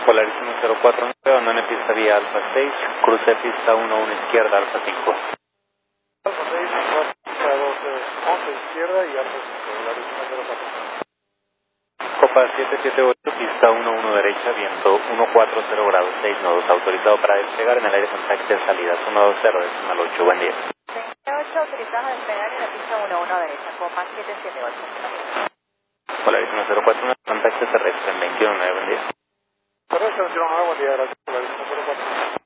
Polaris 1049, abandone pista vía Alfa 6, cruce pista 11 izquierda, Alfa 5. Alfa 6, pista 11 izquierda y Alfa 5, Polaris 1049. Copa 778, pista 11 derecha, viento 140 grados, 6 nodos, autorizado para despegar en el aire contacto de salidas 120,8, buen día. 28, autorizado a despegar en la pista 11 derecha, Copa 778. Polaris 1041, contacto terrestre en 21,9, buen día. Terrestre 09, buen día, gracias, Polaris 1049.